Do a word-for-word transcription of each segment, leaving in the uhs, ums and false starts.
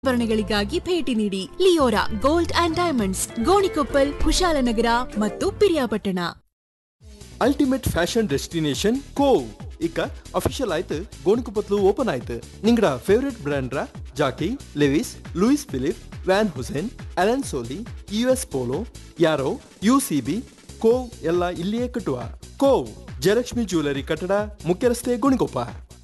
ಆಭರಣಗಳಿಗಾಗಿ ಭೇಟಿ ನೀಡಿ Leora gold and diamonds, Gonikoppal, Kushalnagar ಮತ್ತು Piriyapatna. Ultimate fashion destination CoV ಇಕ official ಆಯ್ತು ಗೋಣಿಕೊಪ್ಪತ್ಲು ಓಪನ್ ಆಯ್ತು. ನಿಂಗಡ favourite ಬ್ರ್ಯಾಂಡ್ರ Jackie, Lewis, Louis Philip, van Hussain, Alan Solih, U S polo, ಯಾರೋ, U C B, CoV ಎಲ್ಲ ಇಲ್ಲಿಯೇ ಕಟ್ಟುವ. ಕೋವ್ ಜಯಲಕ್ಷ್ಮಿ ಜ್ಯುವೆಲರಿ ಕಟ್ಟಡ, ಮುಖ್ಯ ರಸ್ತೆ, ಗೋಣಿಕೊಪ್ಪ.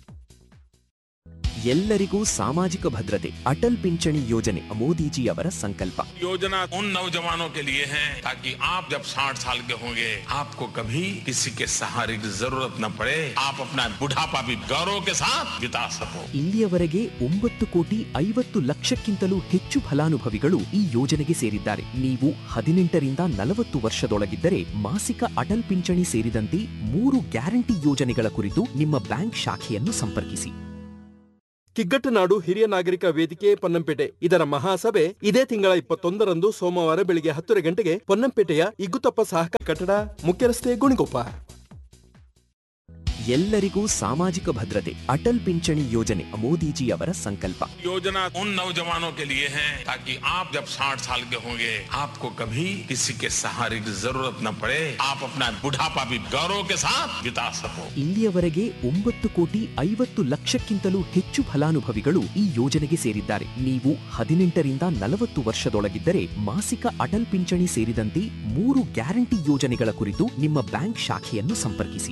ಎಲ್ಲರಿಗೂ ಸಾಮಾಜಿಕ ಭದ್ರತೆ, ಅಟಲ್ ಪಿಂಚಣಿ ಯೋಜನೆ ಮೋದಿಜಿ ಅವರ ಸಂಕಲ್ಪ. योजना उन नौजवानों के लिए है ताकि आप जब साठ साल के होंगे आपको कभी किसी के सहारे की जरूरत न पड़े, आप अपना बुढ़ापा भी गौरव के साथ बिता सको. ಇಲ್ಲಿಯವರೆಗೆ ಒಂಬತ್ತು ಕೋಟಿ ಐವತ್ತು ಲಕ್ಷಕ್ಕಿಂತಲೂ ಹೆಚ್ಚು ಫಲಾನುಭವಿಗಳು ಈ ಯೋಜನೆಗೆ ಸೇರಿದ್ದಾರೆ. ನೀವು ಹದಿನೆಂಟರಿಂದ ನಲವತ್ತು ವರ್ಷದೊಳಗಿದ್ದರೆ ಮಾಸಿಕ ಅಟಲ್ ಪಿಂಚಣಿ ಸೇರಿದಂತೆ ಮೂರು ಗ್ಯಾರಂಟಿ ಯೋಜನೆಗಳ ಕುರಿತು ನಿಮ್ಮ ಬ್ಯಾಂಕ್ ಶಾಖೆಯನ್ನು ಸಂಪರ್ಕಿಸಿ. ಕಿಗ್ಗಟ್ಟನಾಡು ಹಿರಿಯ ನಾಗರಿಕ ವೇದಿಕೆ ಪೊನ್ನಂಪೇಟೆ ಇದರ ಮಹಾಸಭೆ ಇದೇ ತಿಂಗಳ ಇಪ್ಪತ್ತೊಂದರಂದು ಸೋಮವಾರ ಬೆಳಿಗ್ಗೆ ಹತ್ತುವರೆ ಗಂಟೆಗೆ ಪೊನ್ನಂಪೇಟೆಯ ಇಗ್ಗುತಪ್ಪ ಸಹಕಾರ ಕಟ್ಟಡ, ಮುಖ್ಯ ರಸ್ತೆ, ಗೋಣಿಕೊಪ್ಪ. ಎಲ್ಲರಿಗೂ ಸಾಮಾಜಿಕ ಭದ್ರತೆ, ಅಟಲ್ ಪಿಂಚಣಿ ಯೋಜನೆ ಮೋದಿಜಿ ಅವರ ಸಂಕಲ್ಪ. योजना उन नौजवानों के लिए है ताकि आप जब साठ साल के होंगे आपको कभी किसी के सहारे की जरूरत न पड़े, आप अपना बुढ़ापा भी गौरव के साथ बिता सको. ಇಲ್ಲಿಯವರೆಗೆ ಒಂಬತ್ತು ಕೋಟಿ ಐವತ್ತು ಲಕ್ಷಕ್ಕಿಂತಲೂ ಹೆಚ್ಚು ಫಲಾನುಭವಿಗಳು ಈ ಯೋಜನೆಗೆ ಸೇರಿದ್ದಾರೆ. ನೀವು ಹದಿನೆಂಟರಿಂದ ನಲವತ್ತು ವರ್ಷದೊಳಗಿದ್ದರೆ ಮಾಸಿಕ ಅಟಲ್ ಪಿಂಚಣಿ ಸೇರಿದಂತೆ ಮೂರು ಗ್ಯಾರಂಟಿ ಯೋಜನೆಗಳ ಕುರಿತು ನಿಮ್ಮ ಬ್ಯಾಂಕ್ ಶಾಖೆಯನ್ನು ಸಂಪರ್ಕಿಸಿ.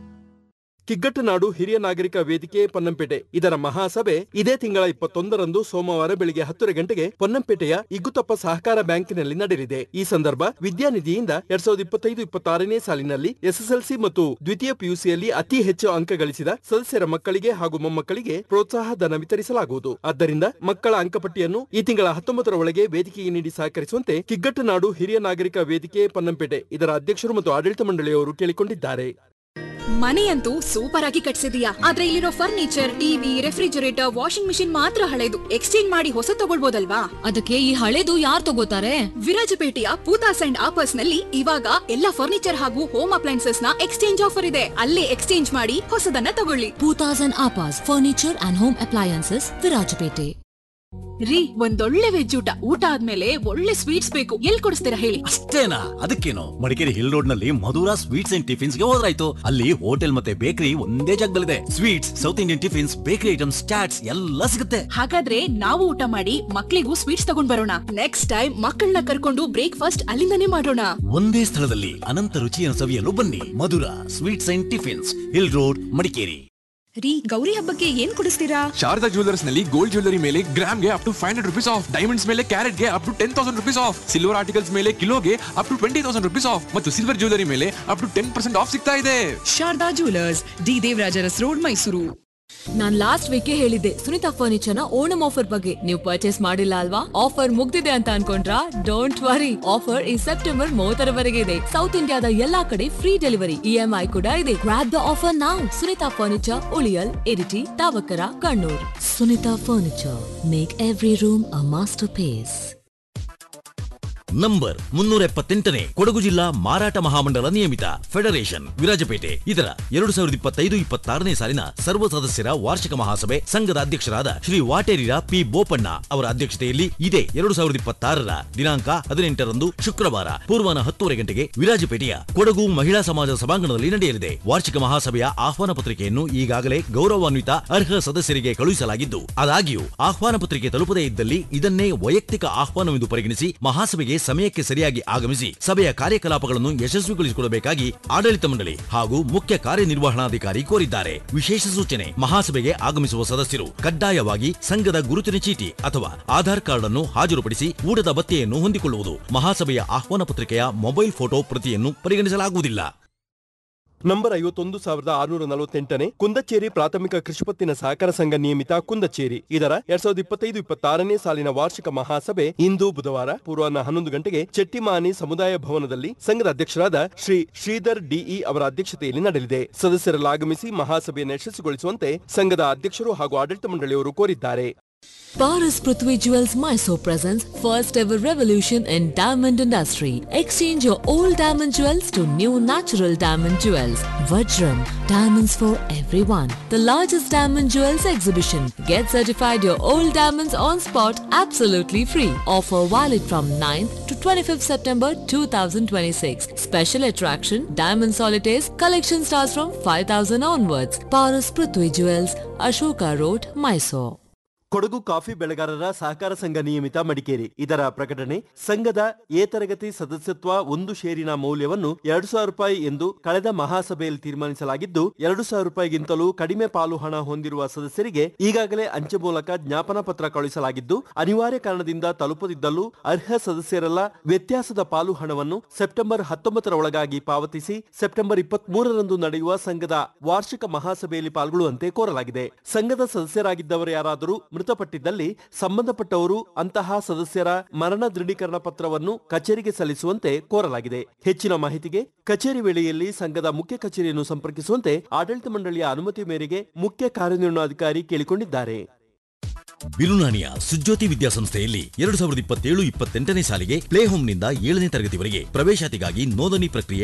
ಕಿಗ್ಗಟ್ಟನಾಡು ಹಿರಿಯ ನಾಗರಿಕ ವೇದಿಕೆ ಪೊನ್ನಂಪೇಟೆ ಇದರ ಮಹಾಸಭೆ ಇದೇ ತಿಂಗಳ ಇಪ್ಪತ್ತೊಂದರಂದು ಸೋಮವಾರ ಬೆಳಿಗ್ಗೆ ಹತ್ತುವರೆ ಗಂಟೆಗೆ ಪೊನ್ನಂಪೇಟೆಯ ಇಗ್ಗುತಪ್ಪ ಸಹಕಾರ ಬ್ಯಾಂಕಿನಲ್ಲಿ ನಡೆಯಲಿದೆ. ಈ ಸಂದರ್ಭ ವಿದ್ಯಾನಿಧಿಯಿಂದ ಎರಡ್ ಸಾವಿರದ ಇಪ್ಪತ್ತೈದು ಇಪ್ಪತ್ತಾರನೇ ಸಾಲಿನಲ್ಲಿ ಎಸ್ಎಸ್ಎಲ್ಸಿ ಮತ್ತು ದ್ವಿತೀಯ ಪಿಯುಸಿಯಲ್ಲಿ ಅತಿ ಹೆಚ್ಚು ಅಂಕ ಗಳಿಸಿದ ಸದಸ್ಯರ ಮಕ್ಕಳಿಗೆ ಹಾಗೂ ಮೊಮ್ಮಕ್ಕಳಿಗೆ ಪ್ರೋತ್ಸಾಹ ಧನ ವಿತರಿಸಲಾಗುವುದು. ಆದ್ದರಿಂದ ಮಕ್ಕಳ ಅಂಕಪಟ್ಟಿಯನ್ನು ಈ ತಿಂಗಳ ಹತ್ತೊಂಬತ್ತರ ಒಳಗೆ ವೇದಿಕೆಗೆ ನೀಡಿ ಸಹಕರಿಸುವಂತೆ ಕಿಗ್ಗಟ್ಟನಾಡು ಹಿರಿಯ ನಾಗರಿಕ ವೇದಿಕೆ ಪೊನ್ನಂಪೇಟೆ ಇದರ ಅಧ್ಯಕ್ಷರು ಮತ್ತು ಆಡಳಿತ ಮಂಡಳಿಯವರು ಕೇಳಿಕೊಂಡಿದ್ದಾರೆ. ಮನೆಯಂತೂ ಸೂಪರ್ ಆಗಿ ಕಟ್ಸಿದೀಯಾ, ಆದ್ರೆ ಇಲ್ಲಿರೋ furniture, TV, refrigerator, washing machine ಮಾತ್ರ ಹಳೆದು. ಎಕ್ಸ್ಚೇಂಜ್ ಮಾಡಿ ಹೊಸ ತಗೊಳ್ಬೋದಲ್ವಾ? ಅದಕ್ಕೆ ಈ ಹಳೆದು ಯಾರು ತಗೋತಾರೆ? ವಿರಾಜಪೇಟೆಯ ಪೂತಾಸ್ ಅಂಡ್ ಆಪರ್ಸ್ ನಲ್ಲಿ ಇವಾಗ ಎಲ್ಲ ಫರ್ನಿಚರ್ ಹಾಗೂ ಹೋಮ್ ಅಪ್ಲೈನ್ಸಸ್ ನ ಎಕ್ಸ್ಚೇಂಜ್ ಆಫರ್ ಇದೆ. ಅಲ್ಲೇ ಎಕ್ಸ್ಚೇಂಜ್ ಮಾಡಿ ಹೊಸದನ್ನ ತಗೊಳ್ಳಿ. Poothas and ಆಪರ್ಸ್ furniture and home appliances, Virajpet. ರೀ, ಒಂದೊಳ್ಳೆ ವೆಜ್ ಊಟ ಊಟ ಆದ್ಮೇಲೆ ಒಳ್ಳೆ ಸ್ವೀಟ್ಸ್ ಬೇಕು. ಎಲ್ಲಿ ಕೊಡಿಸ್ತೀರಾ ಹೇಳಿ? ಅಷ್ಟೇನಾ? ಅದಕ್ಕೇನು, ಮಡಿಕೇರಿ ಹಿಲ್ ರೋಡ್ ನಲ್ಲಿ ಮಧುರಾ ಸ್ವೀಟ್ಸ್ ಅಂಡ್ ಟಿಫಿನ್ಸ್ ಗೆ ಹೋದ್ರಾಯ್ತು. ಅಲ್ಲಿ ಹೋಟೆಲ್ ಮತ್ತೆ ಬೇಕರಿ ಒಂದೇ ಜಾಗದಲ್ಲಿದೆ. Sweets, south Indian tiffins, bakery items, chaats ಎಲ್ಲ ಸಿಗುತ್ತೆ. ಹಾಗಾದ್ರೆ ನಾವು ಊಟ ಮಾಡಿ ಮಕ್ಕಳಿಗೂ ಸ್ವೀಟ್ಸ್ ತಗೊಂಡ್ ಬರೋಣ. ನೆಕ್ಸ್ಟ್ ಟೈಮ್ ಮಕ್ಕಳನ್ನ ಕರ್ಕೊಂಡು ಬ್ರೇಕ್ಫಾಸ್ಟ್ ಅಲ್ಲಿಂದನೇ ಮಾಡೋಣ. ಒಂದೇ ಸ್ಥಳದಲ್ಲಿ ಅನಂತ ರುಚಿಯನ್ನು ಸವಿಯಲು ಬನ್ನಿ. Madhura sweets and tiffins, hill road, Madikeri. ರೀ, ಗೌರಿ ಹಬ್ಬಕ್ಕೆ ಏನ್ ಕೊಡಿಸ್ತೀರಾ? ಶಾರದಾ ಜ್ಯುವೆಲರ್ಸ್ ನಲ್ಲಿ ಗೋಲ್ಡ್ ಜ್ಯುವೆಲರಿ ಮೇಲೆ ಗ್ರಾಮ್ ಗೆ up to five hundred rupees of, diamonds ಮೇಲೆ ಕ್ಯಾರೆಟ್ ಗೆ up to ten thousand rupees of, silver articles ಮೇಲೆ ಕಿಲೋಗೆ up to twenty thousand rupees of ಮತ್ತು ಸಿಲ್ವರ್ ಜ್ಯುವೆಲರಿ ಮೇಲೆ up to ten percent of ಸಿಗ್ತಾ ಇದೆ. Sharada jewellers, D Devaraj Urs road, Mysuru. ನಾನ್ last week ಹೇಳಿದ್ದೆ Sunita furniture ನ Onam offer ಬಗ್ಗೆ. ನೀವು ಪರ್ಚೇಸ್ ಮಾಡಿಲ್ಲ ಅಲ್ವಾ? ಆಫರ್ ಮುಗ್ದಿದೆ ಅಂತ ಅನ್ಕೊಂಡ್ರಾ? ಡೋಂಟ್ ವರಿ, ಆಫರ್ ಈ ಸೆಪ್ಟೆಂಬರ್ ಮೂವತ್ತರವರೆಗೆ ಇದೆ. ಸೌತ್ ಇಂಡಿಯಾದ ಎಲ್ಲಾ ಕಡೆ ಫ್ರೀ ಡೆಲಿವರಿ, ಇಎಂಐ ಕೂಡ ಇದೆ. Grab the offer now. Sunita furniture, ಉಳಿಯಲ್, Iritty, ತಾವಕರ, Kannur. Sunita furniture, make every room a master phase. Number ಮುನ್ನೂರ ಎಪ್ಪತ್ತೆಂಟನೇ ಕೊಡಗು ಜಿಲ್ಲಾ ಮಾರಾಟ ಮಹಾಮಂಡಲ ನಿಯಮಿತ ಫೆಡರೇಷನ್ ವಿರಾಜಪೇಟೆ ಇದರ ಎರಡು ಸಾವಿರದ ಇಪ್ಪತ್ತೈದು ಇಪ್ಪತ್ತಾರನೇ ಸಾಲಿನ ಸರ್ವ ಸದಸ್ಯರ ವಾರ್ಷಿಕ ಮಹಾಸಭೆ ಸಂಘದ ಅಧ್ಯಕ್ಷರಾದ ಶ್ರೀ ವಾಟೇರಿರ ಪಿ ಬೋಪಣ್ಣ ಅವರ ಅಧ್ಯಕ್ಷತೆಯಲ್ಲಿ ಇದೇ ಎರಡು ಸಾವಿರದ ಇಪ್ಪತ್ತಾರರ ದಿನಾಂಕ ಹದಿನೆಂಟರಂದು ಶುಕ್ರವಾರ ಪೂರ್ವಾಹ್ನ ಹತ್ತೂವರೆ ಗಂಟೆಗೆ ವಿರಾಜಪೇಟೆಯ ಕೊಡಗು ಮಹಿಳಾ ಸಮಾಜ ಸಭಾಂಗಣದಲ್ಲಿ ನಡೆಯಲಿದೆ. ವಾರ್ಷಿಕ ಮಹಾಸಭೆಯ ಆಹ್ವಾನ ಪತ್ರಿಕೆಯನ್ನು ಈಗಾಗಲೇ ಗೌರವಾನ್ವಿತ ಅರ್ಹ ಸದಸ್ಯರಿಗೆ ಕಳುಹಿಸಲಾಗಿದ್ದು, ಆದಾಗ್ಯೂ ಆಹ್ವಾನ ಪತ್ರಿಕೆ ತಲುಪದೇ ಇದ್ದಲ್ಲಿ ಇದನ್ನೇ ವೈಯಕ್ತಿಕ ಆಹ್ವಾನವೆಂದು ಪರಿಗಣಿಸಿ ಮಹಾಸಭೆಗೆ ಸಮಯಕ್ಕೆ ಸರಿಯಾಗಿ ಆಗಮಿಸಿ ಸಭೆಯ ಕಾರ್ಯಕಲಾಪಗಳನ್ನು ಯಶಸ್ವಿಗೊಳಿಸಿಕೊಳ್ಳಬೇಕಾಗಿ ಆಡಳಿತ ಮಂಡಳಿ ಹಾಗೂ ಮುಖ್ಯ ಕಾರ್ಯನಿರ್ವಹಣಾಧಿಕಾರಿ ಕೋರಿದ್ದಾರೆ. ವಿಶೇಷ ಸೂಚನೆ: ಮಹಾಸಭೆಗೆ ಆಗಮಿಸುವ ಸದಸ್ಯರು ಕಡ್ಡಾಯವಾಗಿ ಸಂಘದ ಗುರುತಿನ ಚೀಟಿ ಅಥವಾ ಆಧಾರ್ ಕಾರ್ಡ್ ಅನ್ನು ಹಾಜರುಪಡಿಸಿ ಊಟದ ಭತ್ಯೆಯನ್ನು ಹೊಂದಿಕೊಳ್ಳುವುದು. ಮಹಾಸಭೆಯ ಆಹ್ವಾನ ಪತ್ರಿಕೆಯ ಮೊಬೈಲ್ ಫೋಟೋ ಪ್ರತಿಯನ್ನು ಪರಿಗಣಿಸಲಾಗುವುದಿಲ್ಲ. ನಂಬರ್ ಐವತ್ತೊಂದು ಸಾವಿರದ ಆರುನೂರ ನಲವತ್ತೆಂಟನೇ ಕುಂದಚೇರಿ ಪ್ರಾಥಮಿಕ ಕೃಷಿಪತ್ತಿನ ಸಹಕಾರ ಸಂಘ ನಿಯಮಿತ ಕುಂದಚೇರಿ ಇದರ ಎರಡ್ ಸಾವಿರದ ಇಪ್ಪತ್ತೈದು ಇಪ್ಪತ್ತಾರನೇ ಸಾಲಿನ ವಾರ್ಷಿಕ ಮಹಾಸಭೆ ಇಂದು ಬುಧವಾರ ಪೂರ್ವಾಹ್ನ ಹನ್ನೊಂದು ಗಂಟೆಗೆ ಚೆಟ್ಟಿಮಾನಿ ಸಮುದಾಯ ಭವನದಲ್ಲಿ ಸಂಘದ ಅಧ್ಯಕ್ಷರಾದ ಶ್ರೀ ಶ್ರೀಧರ್ ಡಿಇ ಅವರ ಅಧ್ಯಕ್ಷತೆಯಲ್ಲಿ ನಡೆಯಲಿದೆ. ಸದಸ್ಯರೆಲ್ಲ ಆಗಮಿಸಿ ಮಹಾಸಭೆಯನ್ನು ಯಶಸ್ವಿಗೊಳಿಸುವಂತೆ ಸಂಘದ ಅಧ್ಯಕ್ಷರು ಹಾಗೂ ಆಡಳಿತ ಮಂಡಳಿಯವರು ಕೋರಿದ್ದಾರೆ. Paras Prithvi Jewels Mysore presents first ever revolution in diamond industry. Exchange your old diamond jewels to new natural diamond jewels. Vajram, diamonds for everyone. The largest diamond jewels exhibition. Get certified your old diamonds on spot absolutely free. Offer valid from ninth to twenty-fifth September two thousand twenty-six. Special attraction, diamond solitaires. Collection starts from five thousand onwards. Paras Prithvi Jewels, Ashoka Road, Mysore. Kodagu coffee ಬೆಳೆಗಾರರ ಸಹಕಾರ ಸಂಘ ನಿಯಮಿತ ಮಡಿಕೇರಿ ಇದರ ಪ್ರಕಟಣೆ. ಸಂಘದ A ತರಗತಿ ಸದಸ್ಯತ್ವ ಒಂದು ಷೇರಿನ ಮೌಲ್ಯವನ್ನು ಎರಡು ಸಾವಿರ ರೂಪಾಯಿ ಎಂದು ಕಳೆದ ಮಹಾಸಭೆಯಲ್ಲಿ ತೀರ್ಮಾನಿಸಲಾಗಿದ್ದು, ಎರಡು ಸಾವಿರ ರೂಪಾಯಿಗಿಂತಲೂ ಕಡಿಮೆ ಪಾಲು ಹಣ ಹೊಂದಿರುವ ಸದಸ್ಯರಿಗೆ ಈಗಾಗಲೇ ಅಂಚೆ ಮೂಲಕ ಜ್ಞಾಪನ ಪತ್ರ ಕಳುಹಿಸಲಾಗಿದ್ದು, ಅನಿವಾರ್ಯ ಕಾರಣದಿಂದ ತಲುಪದಿದ್ದಲ್ಲೂ ಅರ್ಹ ಸದಸ್ಯರೆಲ್ಲ ವ್ಯತ್ಯಾಸದ ಪಾಲು ಹಣವನ್ನು ಸೆಪ್ಟೆಂಬರ್ ಹತ್ತೊಂಬತ್ತರ ಒಳಗಾಗಿ ಪಾವತಿಸಿ ಸೆಪ್ಟೆಂಬರ್ ಇಪ್ಪತ್ತ್ ಮೂರರಂದು ನಡೆಯುವ ಸಂಘದ ವಾರ್ಷಿಕ ಮಹಾಸಭೆಯಲ್ಲಿ ಪಾಲ್ಗೊಳ್ಳುವಂತೆ ಕೋರಲಾಗಿದೆ. ಸಂಘದ ಸದಸ್ಯರಾಗಿದ್ದವರು ಯಾರಾದರೂ ಮೃತಪಟ್ಟಿದ್ದಲ್ಲಿ ಸಂಬಂಧಪಟ್ಟವರು ಅಂತಹ ಸದಸ್ಯರ ಮರಣ ದೃಢೀಕರಣ ಪತ್ರವನ್ನು ಕಚೇರಿಗೆ ಸಲ್ಲಿಸುವಂತೆ ಕೋರಲಾಗಿದೆ. ಹೆಚ್ಚಿನ ಮಾಹಿತಿಗೆ ಕಚೇರಿ ವೇಳೆಯಲ್ಲಿ ಸಂಘದ ಮುಖ್ಯ ಕಚೇರಿಯನ್ನು ಸಂಪರ್ಕಿಸುವಂತೆ ಆಡಳಿತ ಮಂಡಳಿಯ ಅನುಮತಿ ಮೇರೆಗೆ ಮುಖ್ಯ ಕಾರ್ಯನಿರ್ವಹಣಾಧಿಕಾರಿ ಕೇಳಿಕೊಂಡಿದ್ದಾರೆ. ಬಿರುನಾಣಿಯ ಸುಜ್ಯೋತಿ ವಿದ್ಯಾಸಂಸ್ಥೆಯಲ್ಲಿ ಎರಡು ಸಾವಿರದ ಇಪ್ಪತ್ತೇಳು ಇಪ್ಪತ್ತೆಂಟನೇ ಸಾಲಿಗೆ ಪ್ಲೇ ಹೋಮ್ನಿಂದ ಏಳನೇ ತರಗತಿವರೆಗೆ ಪ್ರವೇಶಾತಿಗಾಗಿ ನೋಂದಣಿ ಪ್ರಕ್ರಿಯೆ